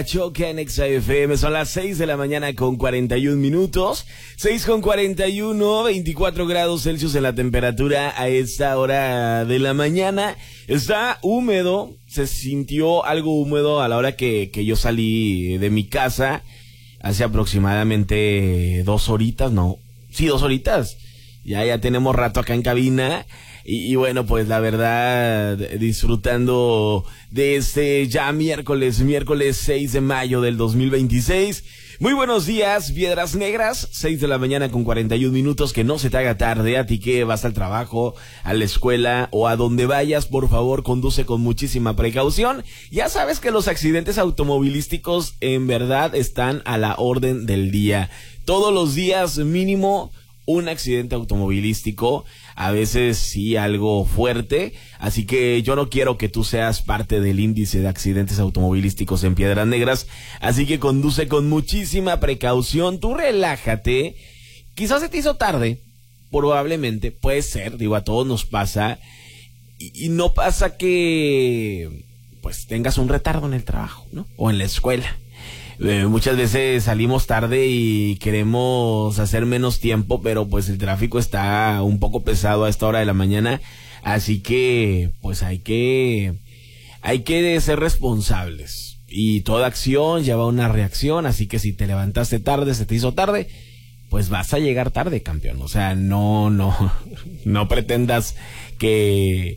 Choque en XFM, son las 6 de la mañana con 41 minutos, 6 con 41, 24 grados Celsius en la temperatura a esta hora de la mañana. Está húmedo, se sintió algo húmedo a la hora que yo salí de mi casa, hace aproximadamente 2 horitas, no, sí, 2 horitas, ya tenemos rato acá en cabina. Y bueno, pues la verdad, disfrutando de este ya miércoles 6 de mayo del 2026. Muy buenos días, Piedras Negras, 6 de la mañana con 41 minutos, que no se te haga tarde, a ti que vas al trabajo, a la escuela o a donde vayas, por favor, conduce con muchísima precaución. Ya sabes que los accidentes automovilísticos en verdad están a la orden del día. Todos los días mínimo un accidente automovilístico, a veces sí algo fuerte, así que yo no quiero que tú seas parte del índice de accidentes automovilísticos en Piedras Negras, así que conduce con muchísima precaución, tú relájate, quizás se te hizo tarde, probablemente, puede ser, digo, a todos nos pasa, y no pasa que pues tengas un retardo en el trabajo, ¿no? O en la escuela. Muchas veces salimos tarde y queremos hacer menos tiempo, pero pues el tráfico está un poco pesado a esta hora de la mañana, así que pues hay que ser responsables, y toda acción lleva una reacción, así que si te levantaste tarde, se te hizo tarde, pues vas a llegar tarde, campeón. O sea, no pretendas que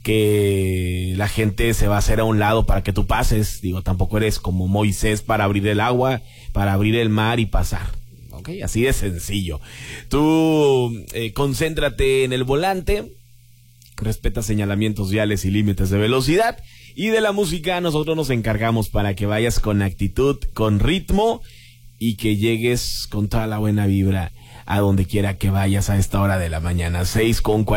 la gente se va a hacer a un lado para que tú pases. Digo, tampoco eres como Moisés para abrir el agua, para abrir el mar y pasar. Ok, así de sencillo. Tú concéntrate en el volante, respeta señalamientos viales y límites de velocidad, y de la música nosotros nos encargamos para que vayas con actitud, con ritmo, y que llegues con toda la buena vibra a donde quiera que vayas a esta hora de la mañana. 6 con 40.